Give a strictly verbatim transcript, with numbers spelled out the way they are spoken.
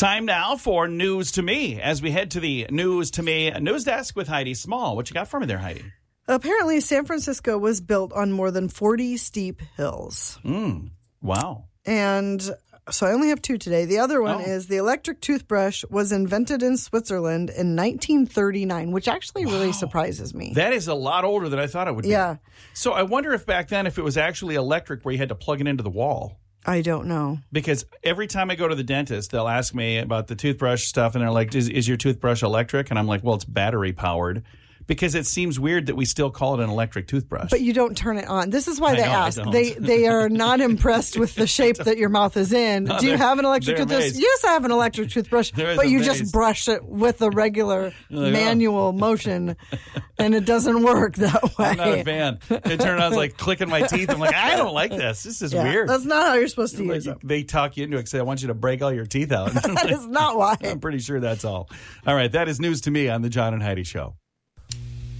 Time now for News to Me as we head to the News to Me news desk with Heidi Small. What you got for me there, Heidi? Apparently, San Francisco was built on more than forty steep hills. Mm, wow. And so I only have two today. The other one Oh. is the electric toothbrush was invented in Switzerland in nineteen thirty-nine, which actually really Wow. surprises me. That is a lot older than I thought it would be. Yeah. So I wonder if back then if it was actually electric where you had to plug it into the wall. I don't know. Because every time I go to the dentist, they'll ask me about the toothbrush stuff, and they're like, is, is your toothbrush electric? And I'm like, well, it's battery powered. Because it seems weird that we still call it an electric toothbrush. But you don't turn it on. This is why I they know, I ask. don't. They they are not impressed with the shape that your mouth is in. No, Do you they're- have an electric they're toothbrush? amazed. Yes, I have an electric toothbrush. They're But you amazed. just brush it with a regular like, oh. manual motion, and it doesn't work that way. I'm not a fan. They turn on, it's like clicking my teeth. I'm like, I don't like this. This is Yeah, weird. That's not how you're supposed to Like, use it. they talk you into it. Say, I want you to break all your teeth out. That is not why. I'm pretty sure that's all. All right, that is News to Me on the John and Heidi Show.